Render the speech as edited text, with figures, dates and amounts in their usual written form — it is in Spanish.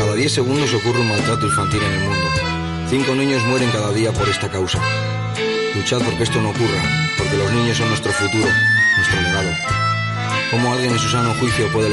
Cada 10 segundos ocurre un maltrato infantil en el mundo. 5 niños mueren cada día por esta causa. Luchad porque esto no ocurra, porque los niños son nuestro futuro, nuestro legado. ¿Cómo alguien en su sano juicio puede